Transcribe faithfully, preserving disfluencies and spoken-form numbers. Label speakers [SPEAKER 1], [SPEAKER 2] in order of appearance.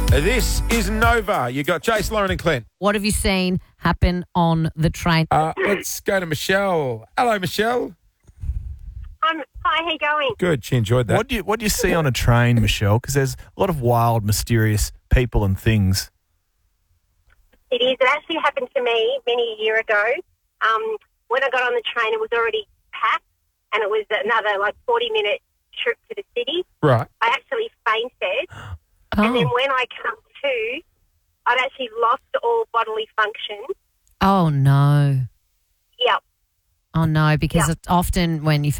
[SPEAKER 1] This is Nova. You got Jace, Lauren and Clint.
[SPEAKER 2] What have you seen happen on the train?
[SPEAKER 1] Uh, let's go to Michelle. Hello, Michelle.
[SPEAKER 3] Um, hi, how you going?
[SPEAKER 1] Good. She enjoyed that.
[SPEAKER 4] What do you What do you see on a train, Michelle? Because there's a lot of wild, mysterious people and things.
[SPEAKER 3] It is. It actually happened to me many a year ago. Um, when I got on the train, it was already packed, and it was another like forty-minute trip to the city.
[SPEAKER 1] Right.
[SPEAKER 3] I actually fainted,
[SPEAKER 2] Oh,
[SPEAKER 3] and then when I come to, I'd actually lost all bodily function.
[SPEAKER 2] oh no.
[SPEAKER 3] Yep.
[SPEAKER 2] Oh, no, because
[SPEAKER 3] Yeah.
[SPEAKER 2] it's often when you